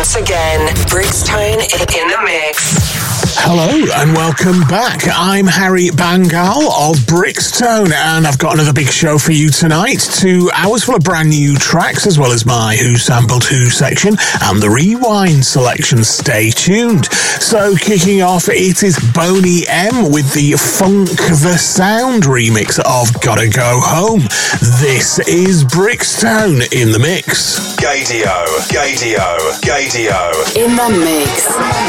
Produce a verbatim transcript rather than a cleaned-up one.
once again, Brixtone in the mix. Hello and welcome back. I'm Harry Bangal of Brixtone, and I've got another big show for you tonight. Two hours full of brand new tracks, as well as my Who Sampled Who section and the Rewind selection. Stay tuned. So kicking off, it is Boney M with the Funk the Sound remix of Gotta Go Home. This is Brixtone in the mix. Gadio, Gadio, Gadio. In the mix.